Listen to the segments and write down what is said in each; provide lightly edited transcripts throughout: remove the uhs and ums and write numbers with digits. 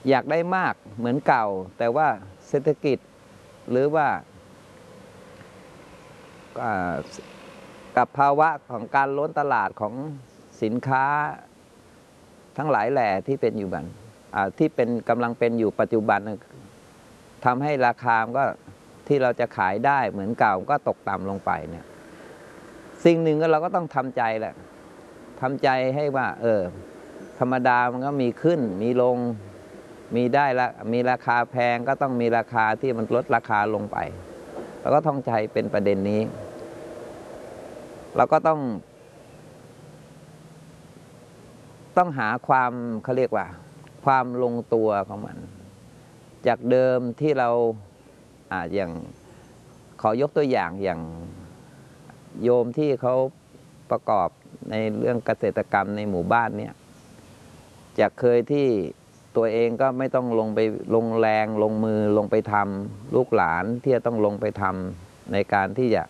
อยากได้มากเหมือนเก่าแต่ว่าเศรษฐกิจหรือว่ากับภาวะของการล้นตลาดของสินค้าทั้งหลายแหล่ที่เป็นอยู่บันที่เป็นกำลังเป็นอยู่ปัจจุบันทำให้ราคาก็ที่เราจะขายได้เหมือนเก่าก็ตกต่ำลงไปเนี่ยสิ่งหนึ่งก็เราก็ต้องทำใจแหละทำใจให้ว่าธรรมดามันก็มีขึ้นมีลงมีได้ละมีราคาแพงก็ต้องมีราคาที่มันลดราคาลงไปเราก็ท่องใจเป็นประเด็นนี้เราก็ต้องหาความเขาเรียกว่าความลงตัวของมันจากเดิมที่เราอย่างขอยกตัวอย่างโยมที่เขาประกอบในเรื่องเกษตรกรรมในหมู่บ้านเนี่ยจากเคยที่ตัวเองก็ไม่ต้องลงแรงลงมือลงไปทำลูกหลานที่จะต้องลงไปทำในการที่จะ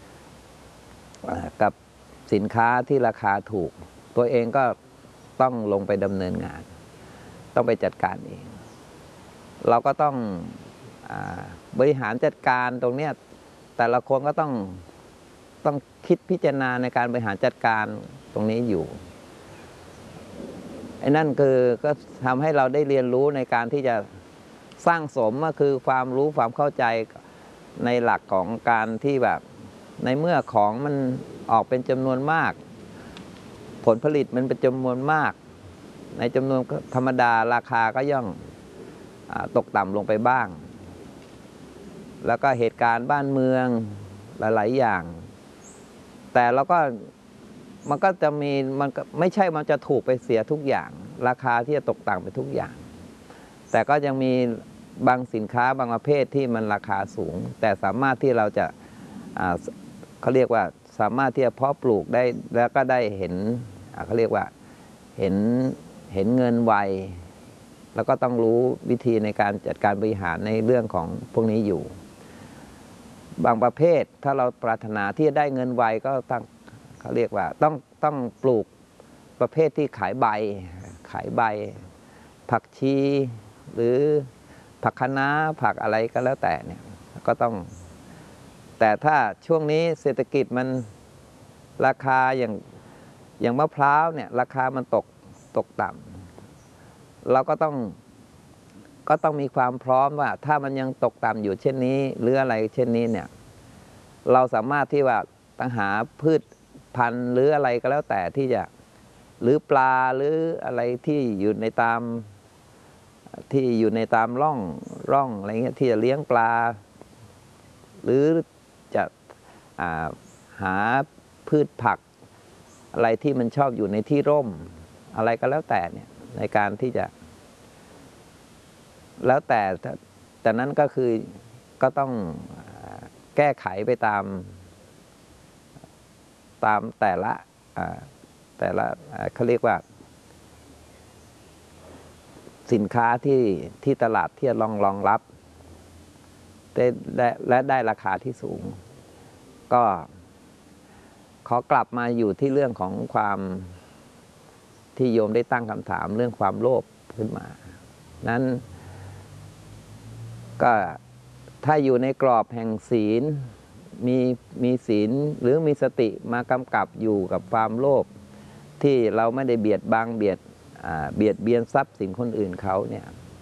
กับสินค้าที่ราคาถูกตัวเองก็ต้องลงไปดำเนินงานต้องไปจัดการเองเราก็ต้องบริหารจัดการตรงเนี้ยแต่ละคนก็ต้องคิดพิจารณาในการบริหารจัดการตรงนี้อยู่ไอ้นั่นก็ทำให้เราได้เรียนรู้ในการที่จะสร้างสมก็คือความรู้ความเข้าใจในหลักของการที่แบบในเมื่อของมันออกเป็นจำนวนมากผลผลิตมันเป็นจำนวนมากในจำนวนธรรมดาราคาก็ย่อมตกต่ำลงไปบ้างแล้วก็เหตุการณ์บ้านเมืองหลายๆอย่างแต่เราก็มันก็จะมีมันก็ไม่ใช่มันจะถูกไปเสียทุกอย่างราคาที่จะตกต่ำไปทุกอย่างแต่ก็ยังมีบางสินค้าบางประเภทที่มันราคาสูงแต่สามารถที่เราจะเขาเรียกว่าสามารถที่จะเพาะปลูกได้แล้วก็ได้เห็นเขาเรียกว่าเห็นเงินไวแล้วก็ต้องรู้วิธีในการจัดการบริหารในเรื่องของพวกนี้อยู่บางประเภทถ้าเราปรารถนาที่จะได้เงินไวก็ต้องเขาเรียกว่าต้องปลูกประเภทที่ขายใบผักชีหรือผักคะน้าผักอะไรก็แล้วแต่เนี่ยก็ต้องแต่ถ้าช่วงนี้เศรษฐกิจมันราคาอย่างมะพร้าวเนี่ยราคามันตกต่ำเราก็ต้องมีความพร้อมว่าถ้ามันยังตกต่ำอยู่เช่นนี้หรืออะไรเช่นนี้เนี่ยเราสามารถที่ว่าต้องหาพืชพันธุ์หรืออะไรก็แล้วแต่ที่จะหรือปลาหรืออะไรที่อยู่ในตามร่องอะไรเงี้ยที่จะเลี้ยงปลาหรือจะหาพืชผักอะไรที่มันชอบอยู่ในที่ร่มอะไรก็แล้วแต่เนี่ยในการที่จะแล้วแต่นั้นก็คือก็ต้องแก้ไขไปตามแต่ละเขาเรียกว่าสินค้าที่ตลาดที่รองรับและได้ราคาที่สูงก็ขอกลับมาอยู่ที่เรื่องของความที่โยมได้ตั้งคำถามเรื่องความโลภขึ้นมานั้นก็ถ้าอยู่ในกรอบแห่งศีลมีศีลหรือมีสติมากำกับอยู่กับความโลภที่เราไม่ได้เบียดบังเบียดเบียนทรัพย์สินคนอื่นเขาเนี่ย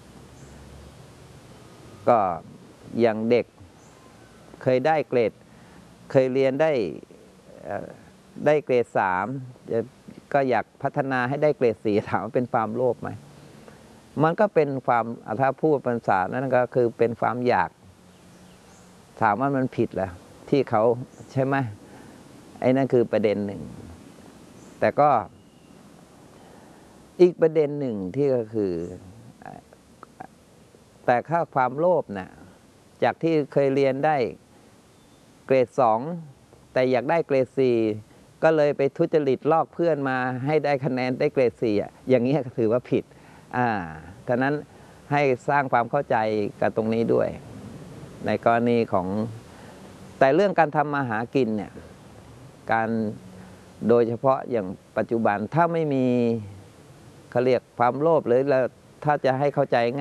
ก็อย่างเด็กเคยได้เกรดเคยเรียนได้เกรด3ก็อยากพัฒนาให้ได้เกรด4ถามว่าเป็นความโลภไหมมันก็เป็นความถ้าพูดภาษานั้นก็คือเป็นความอยากถามว่ามันผิดเหรอที่เขาใช่ไหมไอ้นั่นคือประเด็นหนึ่งแต่ก็อีกประเด็นหนึ่งที่ก็คือแต่ค่าความโลภนะจากที่เคยเรียนได้เกรด2แต่อยากได้เกรด4ก็เลยไปทุจริตลอกเพื่อนมาให้ได้คะแนนได้เกรด4อย่างนี้ถือว่าผิดฉะนั้นให้สร้างความเข้าใจกับตรงนี้ด้วยในกรณีของแต่เรื่องการทำมาหากินเนี่ยการโดยเฉพาะอย่างปัจจุบันถ้าไม่มีเขาเรียกความโลภหรือถ้าจะให้เข้าใจ